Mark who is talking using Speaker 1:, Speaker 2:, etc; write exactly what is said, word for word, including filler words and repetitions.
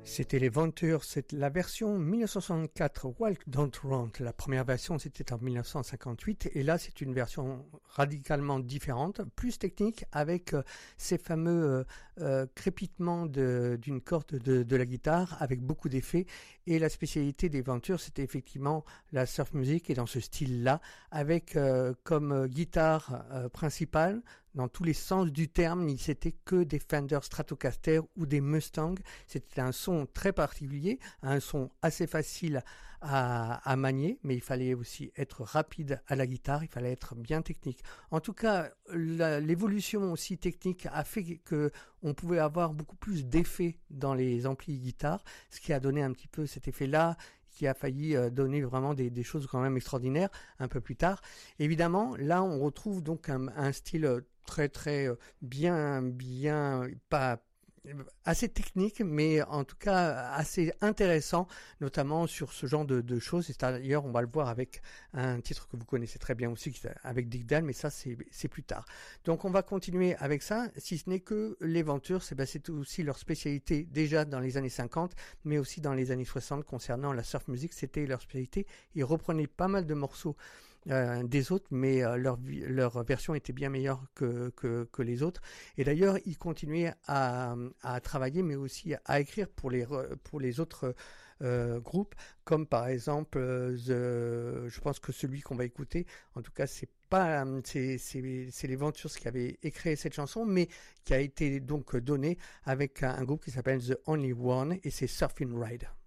Speaker 1: C'était les Ventures, c'est la version mille neuf cent soixante-quatre Walk Don't Run. La première version c'était en mille neuf cent cinquante-huit et là c'est une version radicalement différente, plus technique avec euh, ces fameux euh, euh, crépitements de, d'une corde de, de la guitare avec beaucoup d'effets. Et la spécialité des Ventures c'était effectivement la surf music et dans ce style-là avec euh, comme guitare euh, principale dans tous les sens du terme, c'était que des Fender Stratocaster ou des Mustang. C'était un son très particulier, un son assez facile à, à manier, mais il fallait aussi être rapide à la guitare, il fallait être bien technique. En tout cas, la, l'évolution aussi technique a fait que on pouvait avoir beaucoup plus d'effets dans les amplis guitare, ce qui a donné un petit peu cet effet-là, qui a failli donner vraiment des, des choses quand même extraordinaires un peu plus tard. Évidemment, là, on retrouve donc un, un style très très bien, bien, pas assez technique, mais en tout cas assez intéressant, notamment sur ce genre de, de choses. Et d'ailleurs, on va le voir avec un titre que vous connaissez très bien aussi, avec Dick Dale, mais ça, c'est, c'est plus tard. Donc, on va continuer avec ça, si ce n'est que les Ventures, c'est, ben, c'est aussi leur spécialité déjà dans les années cinquante, mais aussi dans les années soixante concernant la surf music, c'était leur spécialité. Ils reprenaient pas mal de morceaux Euh, des autres, mais euh, leur leur version était bien meilleure que que que les autres. Et d'ailleurs, ils continuaient à à travailler, mais aussi à écrire pour les pour les autres euh, groupes, comme par exemple euh, The, je pense que celui qu'on va écouter, en tout cas, c'est pas c'est c'est c'est les Ventures qui avaient écrit cette chanson, mais qui a été donc donnée avec un, un groupe qui s'appelle The Only One et c'est Surfing Ride.